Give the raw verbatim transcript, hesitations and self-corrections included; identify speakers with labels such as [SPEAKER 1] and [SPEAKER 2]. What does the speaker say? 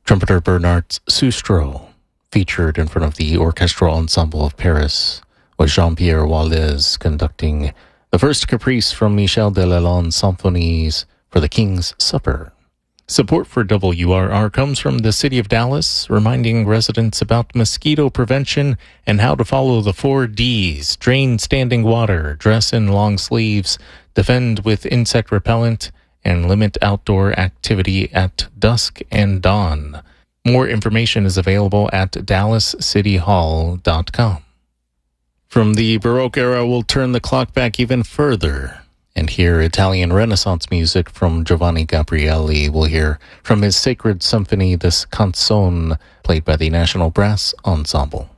[SPEAKER 1] Trumpeter Bernard Sustro, featured in front of the Orchestral Ensemble of Paris, with Jean-Pierre Wallace conducting the first caprice from Michel Delalande Symphonies for the King's Supper. Support for W R R comes from the City of Dallas, reminding residents about mosquito prevention and how to follow the four Ds: drain standing water, dress in long sleeves, defend with insect repellent, and limit outdoor activity at dusk and dawn. More information is available at dallas city hall dot com. From the Baroque era, we'll turn the clock back even further and hear Italian Renaissance music from Giovanni Gabrieli. We'll hear from his Sacred Symphony, this canzone, played by the National Brass Ensemble.